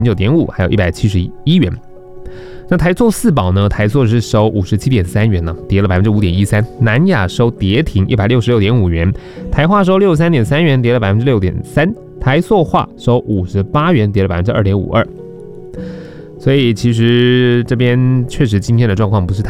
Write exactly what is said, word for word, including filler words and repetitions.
九点五，还有一百七十一元。那台塑四宝呢？台塑是收五十七点三元呢，跌了百分之五点一三。南亚收跌停一百六十六点五元，台化收六十三点三元，跌了百分之六点三。台塑化收五十八元，跌了百分之二点五二。所以其实这边确实今天的状况不是太